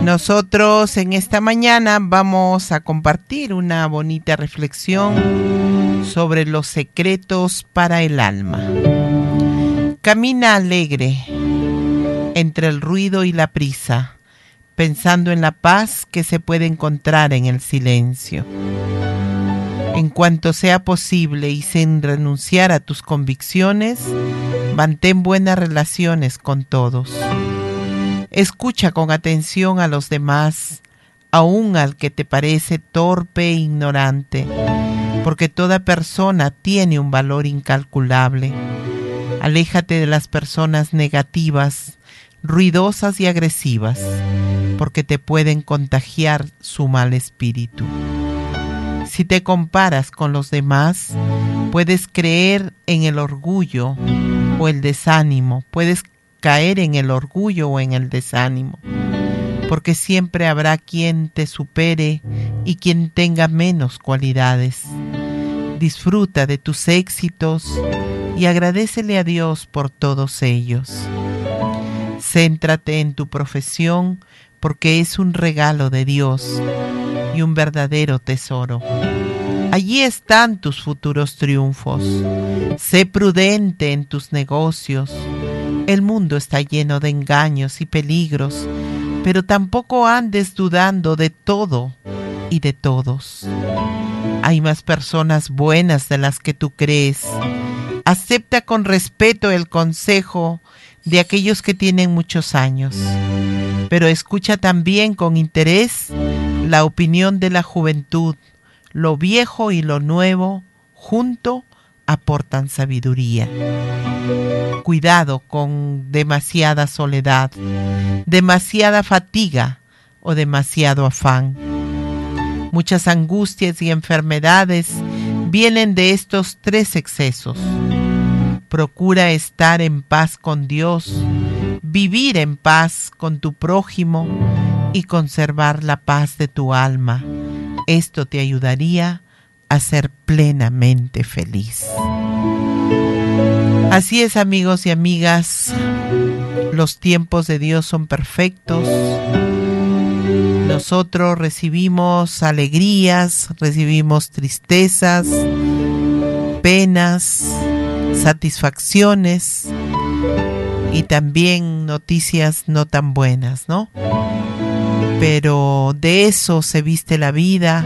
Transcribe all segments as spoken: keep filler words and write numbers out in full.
Nosotros en esta mañana vamos a compartir una bonita reflexión sobre los secretos para el alma. Camina alegre entre el ruido y la prisa, pensando en la paz que se puede encontrar en el silencio. En cuanto sea posible y sin renunciar a tus convicciones, mantén buenas relaciones con todos. Escucha con atención a los demás, aun al que te parece torpe e ignorante, porque toda persona tiene un valor incalculable. Aléjate de las personas negativas, ruidosas y agresivas, porque te pueden contagiar su mal espíritu. Si te comparas con los demás, puedes creer en el orgullo o el desánimo, puedes caer en el orgullo o en el desánimo, porque siempre habrá quien te supere y quien tenga menos cualidades. Disfruta de tus éxitos y agradécele a Dios por todos ellos. Céntrate en tu profesión porque es un regalo de Dios y un verdadero tesoro. Allí están tus futuros triunfos. Sé prudente en tus negocios. El mundo está lleno de engaños y peligros, pero tampoco andes dudando de todo y de todos. Hay más personas buenas de las que tú crees. Acepta con respeto el consejo de aquellos que tienen muchos años, pero escucha también con interés la opinión de la juventud. Lo viejo y lo nuevo junto aportan sabiduría. Cuidado con demasiada soledad, demasiada fatiga o demasiado afán. Muchas angustias y enfermedades vienen de estos tres excesos. Procura estar en paz con Dios, vivir en paz con tu prójimo y conservar la paz de tu alma. Esto te ayudaría a ser plenamente feliz. Así es, amigos y amigas, los tiempos de Dios son perfectos. Nosotros recibimos alegrías, recibimos tristezas, penas, satisfacciones y también noticias no tan buenas, ¿no? Pero de eso se viste la vida.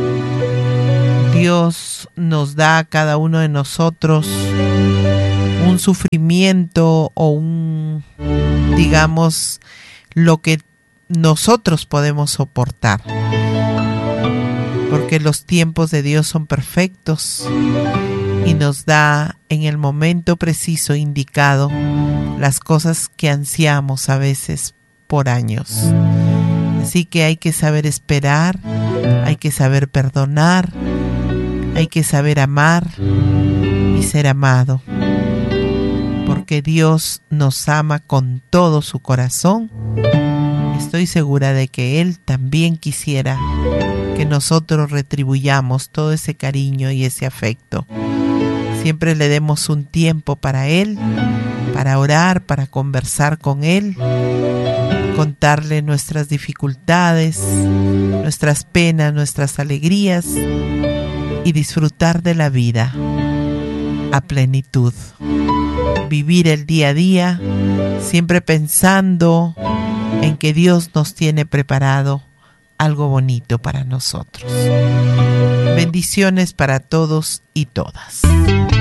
Dios nos da a cada uno de nosotros un sufrimiento o un, digamos, lo que nosotros podemos soportar. Porque los tiempos de Dios son perfectos y nos da en el momento preciso indicado las cosas que ansiamos a veces por años. Así que hay que saber esperar, hay que saber perdonar, hay que saber amar y ser amado. Porque Dios nos ama con todo su corazón. Estoy segura de que Él también quisiera que nosotros retribuyamos todo ese cariño y ese afecto. Siempre le demos un tiempo para Él, para orar, para conversar con Él, contarle nuestras dificultades, nuestras penas, nuestras alegrías y disfrutar de la vida a plenitud. Vivir el día a día, siempre pensando en que Dios nos tiene preparado algo bonito para nosotros. Bendiciones para todos y todas.